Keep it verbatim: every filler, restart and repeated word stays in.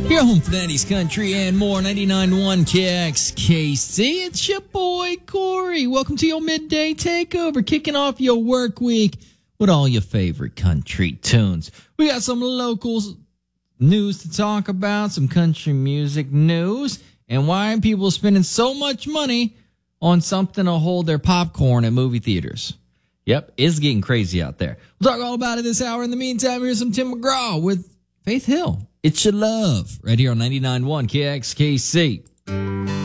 Your home for nineties country and more, ninety-nine point one K X K C. It's your boy, Corey. Welcome to your midday takeover, kicking off your work week with all your favorite country tunes. We got some local news to talk about, some country music news, and why people are spending so much money on something to hold their popcorn at movie theaters. Yep, it's getting crazy out there. We'll talk all about it this hour. In the meantime, here's some Tim McGraw with Faith Hill. It's Your Love, right here on ninety-nine point one K X K C.